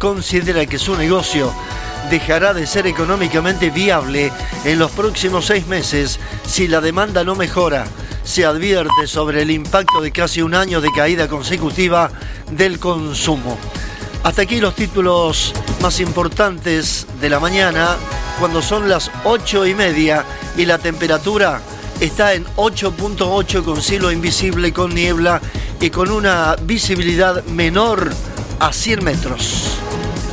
considera que su negocio dejará de ser económicamente viable en los próximos 6 meses si la demanda no mejora. Se advierte sobre el impacto de casi un año de caída consecutiva del consumo. Hasta aquí los títulos más importantes de la mañana, cuando son las 8:30 y la temperatura está en 8.8 con cielo invisible, con niebla y con una visibilidad menor a 100 metros.